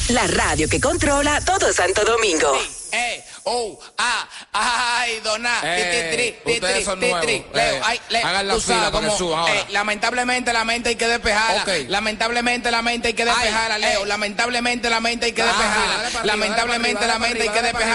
La radio que controla todo Santo Domingo. Ay, dona. Ustedes son nuevos. Hagan la fila para que suban ahora. Lamentablemente la mente hay que despejarla. Okay. Lamentablemente la mente hay que despejarla, Leo. Lamentablemente la mente hay que despejarla. Lamentablemente la mente hay que despejarla.